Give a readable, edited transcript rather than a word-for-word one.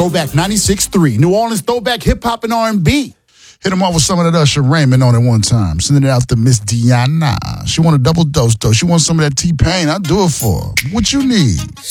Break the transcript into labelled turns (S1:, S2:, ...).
S1: Throwback 96.3, New Orleans throwback hip-hop and R&B.
S2: Hit him off with some of that Usher Raymond on it one time. Sending it out to Miss Deanna. She want a double dose, though. She wants some of that T-Pain. I'll do it for her. What you need?